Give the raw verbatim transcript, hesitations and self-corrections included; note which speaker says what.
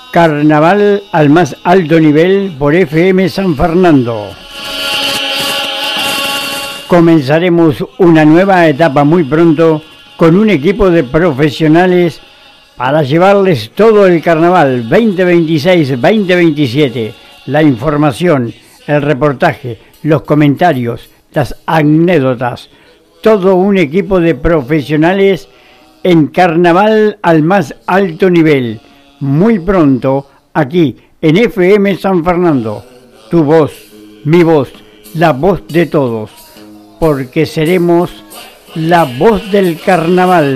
Speaker 1: Carnaval al más alto nivel por F M San Fernando. Comenzaremos una nueva etapa muy pronto con un equipo de profesionales para llevarles todo el carnaval veinte veintiséis veinte veintisiete, la información, el reportaje, los comentarios, las anécdotas, todo un equipo de profesionales en carnaval al más alto nivel. Muy pronto, aquí en F M San Fernando, tu voz, mi voz, la voz de todos, porque seremos la voz del carnaval.